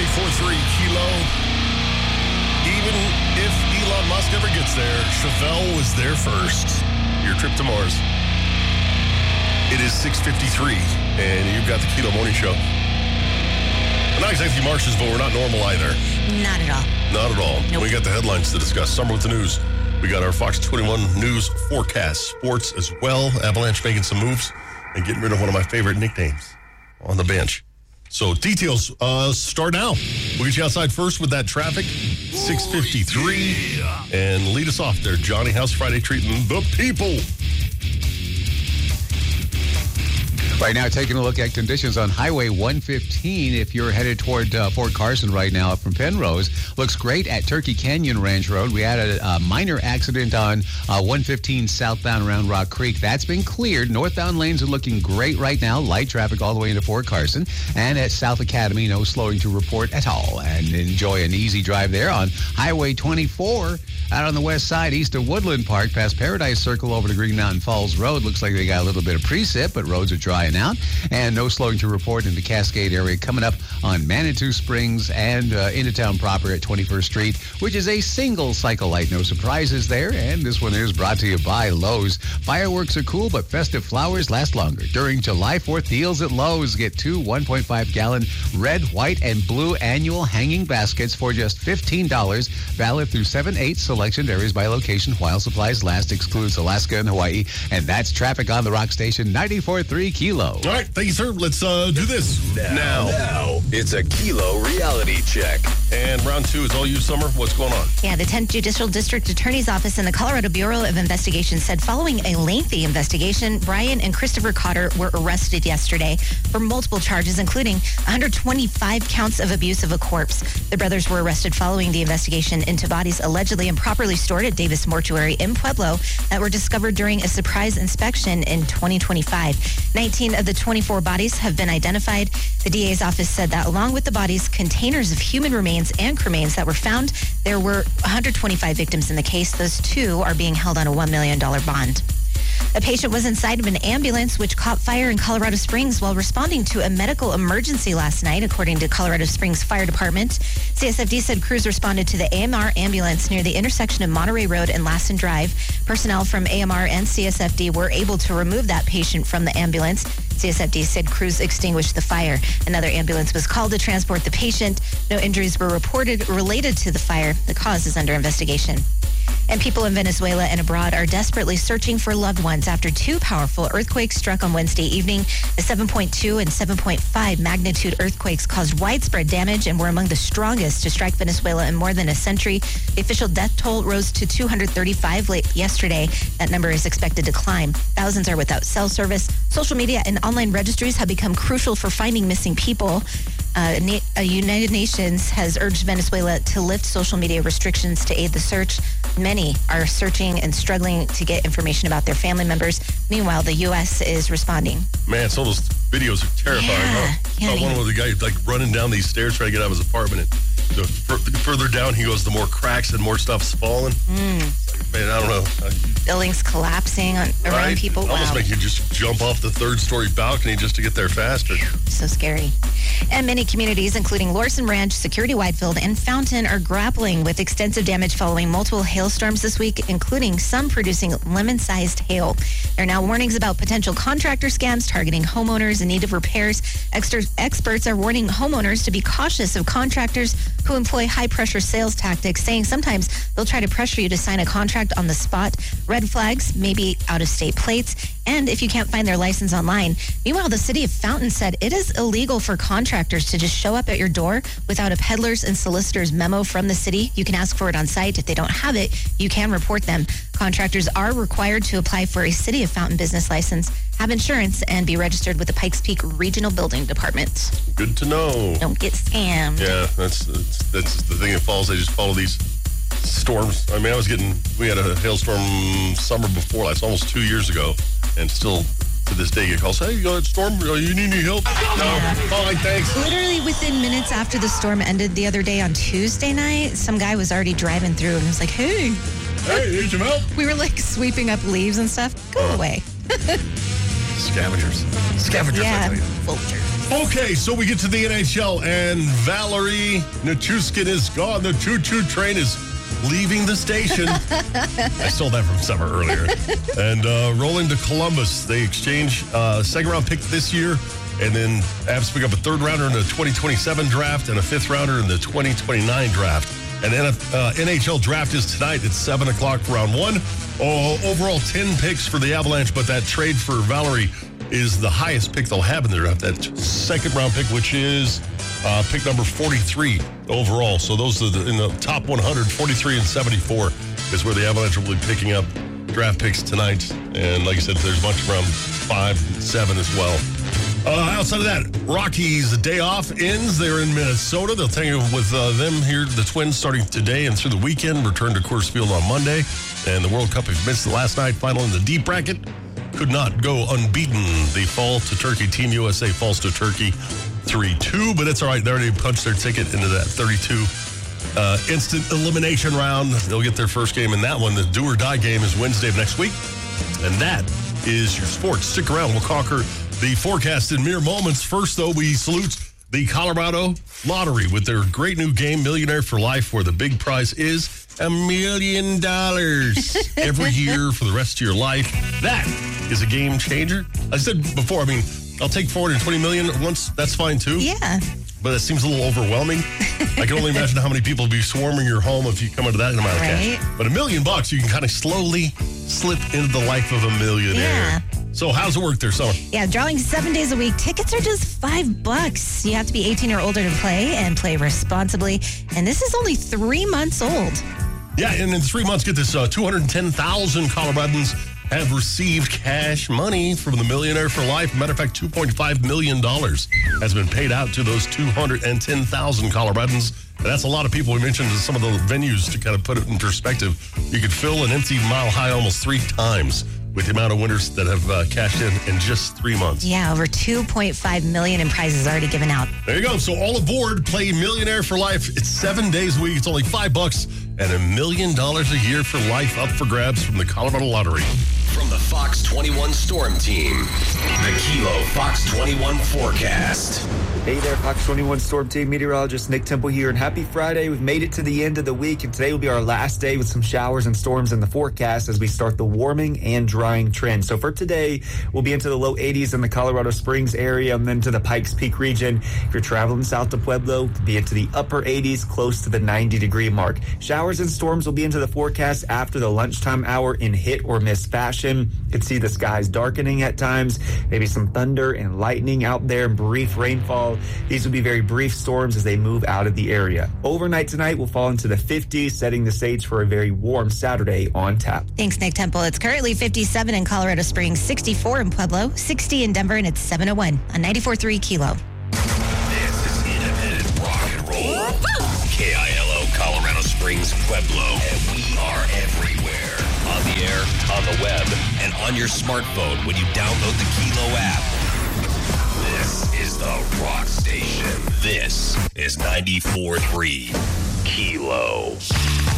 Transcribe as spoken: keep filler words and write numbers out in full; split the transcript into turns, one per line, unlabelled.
ninety-four point three Kilo. Even if Elon Musk ever gets there, Chevelle was there first. Your trip to Mars. It is six fifty-three, and you've got the Kilo Morning Show. We're not exactly Martians, but we're not normal either.
Not at all.
Not at all.
Nope.
We got the headlines to discuss. Summer with the news. We got our Fox twenty-one news forecast. Sports as well. Avalanche making some moves and getting rid of one of my favorite nicknames on the bench. So details uh, start now. We'll get you outside first with that traffic. six fifty-three. Yeah. And lead us off there, Johnny. How's Friday treating the people?
Right now, taking a look at conditions on Highway one fifteen. If you're headed toward uh, Fort Carson right now up from Penrose, looks great at Turkey Canyon Ranch Road. We had a, a minor accident on uh, one fifteen southbound around Rock Creek. That's been cleared. Northbound lanes are looking great right now. Light traffic all the way into Fort Carson. And at South Academy, no slowing to report at all. And enjoy an easy drive there on Highway twenty-four out on the west side, east of Woodland Park, past Paradise Circle over to Green Mountain Falls Road. Looks like they got a little bit of precip, but roads are drying out. And no slowing to report in the Cascade area coming up on Manitou Springs and uh, into town proper at twenty-first Street, which is a single cycle light. No surprises there. And this one is brought to you by Lowe's. Fireworks are cool, but festive flowers last longer. During July fourth deals at Lowe's, get two one point five gallon red, white, and blue annual hanging baskets for just fifteen dollars. Valid through seven eight. Selection varies by location while supplies last. Excludes Alaska and Hawaii. And that's traffic on the Rock Station ninety-four point three Kilo.
All right, thank you, sir. Let's uh, do this
now,
now.
Now, it's a Kilo reality check.
And round two is all you, Summer. What's going on?
Yeah, the tenth Judicial District Attorney's Office and the Colorado Bureau of Investigation said following a lengthy investigation, Brian and Christopher Cotter were arrested yesterday for multiple charges, including one hundred twenty-five counts of abuse of a corpse. The brothers were arrested following the investigation into bodies allegedly improperly stored at Davis Mortuary in Pueblo that were discovered during a surprise inspection in twenty twenty-five. nineteen of the twenty-four bodies have been identified. The D A's office said that along with the bodies, containers of human remains and cremains that were found, there were one hundred twenty-five victims in the case. Those two are being held on a one million dollars bond. A patient was inside of an ambulance which caught fire in Colorado Springs while responding to a medical emergency last night, according to Colorado Springs Fire Department. C S F D said crews responded to the A M R ambulance near the intersection of Monterey Road and Lassen Drive. Personnel from A M R and C S F D were able to remove that patient from the ambulance. C S F D said crews extinguished the fire. Another ambulance was called to transport the patient. No injuries were reported related to the fire. The cause is under investigation. And people in Venezuela and abroad are desperately searching for loved ones after two powerful earthquakes struck on Wednesday evening. The seven point two and seven point five magnitude earthquakes caused widespread damage and were among the strongest to strike Venezuela in more than a century. The official death toll rose to two hundred thirty-five late yesterday. That number is expected to climb. Thousands are without cell service. Social media and online registries have become crucial for finding missing people. Uh, Na- United Nations has urged Venezuela to lift social media restrictions to aid the search. Many are searching and struggling to get information about their family members. Meanwhile, the U S is responding.
Man, some of those videos are terrifying,
Yeah,
huh?
yeah,
Saw one where the guy like running down these stairs trying to get out of his apartment. And the fur- further down he goes, the more cracks and more stuff's falling.
Mm.
Like, man, I don't know. I,
Buildings collapsing on, around
right?
people.
It almost
Wow.
make you just jump off the third story balcony just to get there faster.
So scary. And many communities, including Lorson Ranch, Security Whitefield, and Fountain, are grappling with extensive damage following multiple hailstorms this week, including some producing lemon-sized hail. There are now warnings about potential contractor scams targeting homeowners in need of repairs. Exter- experts are warning homeowners to be cautious of contractors who employ high-pressure sales tactics, saying sometimes they'll try to pressure you to sign a contract on the spot. Red flags, maybe out-of-state plates, and if you can't find their license online. Meanwhile, the city of Fountain said it is illegal for contractors to just show up at your door without a peddler's and solicitor's memo from the city. You can ask for it on site. If they don't have it, you can report them. Contractors are required to apply for a City of Fountain business license, have insurance, and be registered with the Pikes Peak Regional Building Department.
Good to know.
Don't get scammed.
Yeah, that's, that's that's the thing that falls. They just follow these storms. I mean, I was getting, we had a hailstorm summer before last, almost two years ago, and still to this day get calls, hey, you got a storm? You need any help? No. Fine, thanks.
Literally within minutes after the storm ended the other day on Tuesday night, some guy was already driving through and was like, hey.
Hey, need some help?
We were like sweeping up leaves and stuff. Go
Uh,
away.
Scavengers. Scavengers, I
Yeah,
tell you.
vultures.
Okay, so we get to the N H L, and Valerie Nichushkin is gone. The choo-choo train is leaving the station. I stole that from Summer earlier. And uh, rolling to Columbus. They exchange uh, second-round pick this year, and then Avs pick up a third-rounder in the twenty twenty-seven draft and a fifth-rounder in the twenty twenty-nine draft. And then uh, N H L draft is tonight at seven o'clock for round one. Oh, overall, ten picks for the Avalanche, but that trade for Valerie is the highest pick they'll have in their draft. That second-round pick, which is uh, pick number forty-three overall. So those are the, in the top one hundred, forty-three and seventy-four is where the Avalanche will be picking up draft picks tonight. And like I said, there's a bunch around five, seven as well. Uh, outside of that, Rockies' day off ends. They're in Minnesota. They'll take it with uh, them here, the Twins, starting today and through the weekend. Return to Coors Field on Monday. And the World Cup, if you missed the last night, final in the deep bracket, could not go unbeaten. They fall to Turkey. Team U S A falls to Turkey three two, but it's all right. They already punched their ticket into that thirty-two uh, instant elimination round. They'll get their first game in that one. The do or die game is Wednesday of next week. And that is your sports. Stick around. We'll conquer the forecast in mere moments. First, though, we salute the Colorado Lottery with their great new game, Millionaire for Life, where the big prize is a million dollars every year for the rest of your life. That is a game changer. I said before, I mean, I'll take four hundred twenty million at once. That's fine, too.
Yeah.
But it seems a little overwhelming. I can only imagine how many people will be swarming your home if you come into that amount of
Right.
cash. But a million bucks, you can kind of slowly slip into the life of a millionaire.
Yeah.
So how's it work there, Summer?
Yeah, drawing seven days a week. Tickets are just five bucks. You have to be eighteen or older to play and play responsibly. And this is only three months old.
Yeah, and in three months, get this, uh, two hundred ten thousand Coloradans have received cash money from the Millionaire for Life. Matter of fact, two point five million dollars has been paid out to those two hundred ten thousand Coloradans. And that's a lot of people. We mentioned some of the venues to kind of put it in perspective. You could fill an empty Mile High almost three times with the amount of winners that have uh, cashed in in just three months.
Yeah, over two point five million in prizes already given out.
There you go. So all aboard, play Millionaire for Life. It's seven days a week. It's only five bucks and a million dollars a year for life up for grabs from the Colorado Lottery.
From the Fox twenty-one Storm Team, the Kilo Fox twenty-one forecast.
Hey there, Fox twenty-one Storm Team meteorologist Nick Temple here, and happy Friday. We've made it to the end of the week, and today will be our last day with some showers and storms in the forecast as we start the warming and drying trend. So for today, we'll be into the low eighties in the Colorado Springs area and then to the Pikes Peak region. If you're traveling south to Pueblo, we'll be into the upper eighties, close to the ninety degree mark. Showers and storms will be into the forecast after the lunchtime hour in hit or miss fashion. You can see the skies darkening at times, maybe some thunder and lightning out there, brief rainfall. These will be very brief storms as they move out of the area. Overnight tonight will fall into the fifties, setting the stage for a very warm Saturday on tap.
Thanks, Nick Temple. It's currently fifty-seven in Colorado Springs, sixty-four in Pueblo, sixty in Denver, and it's seven oh one on ninety-four point three Kilo.
This is independent rock and roll. K I L O Colorado Springs, Pueblo. And we are everywhere. On the air, on the web, and on your smartphone when you download the Kilo app. This is the Rock Station. This is ninety-four point three Kilo.